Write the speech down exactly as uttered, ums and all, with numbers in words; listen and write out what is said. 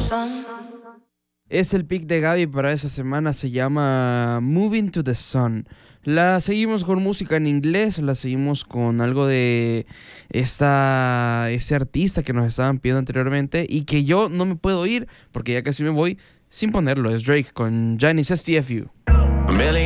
Es el pick de Gaby para esa semana, se llama Moving to the Sun. La seguimos con música en inglés, la seguimos con algo de esta, ese artista que nos estaban pidiendo anteriormente y que yo no me puedo ir porque ya casi me voy sin ponerlo. Es Drake con Giannis S T F U.